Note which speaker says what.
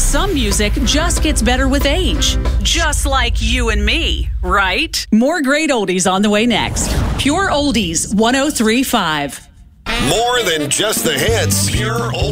Speaker 1: some music just gets better with age. Just like you and me, right? More great oldies on the way next. Pure Oldies 103.5.
Speaker 2: More than just the hits. Pure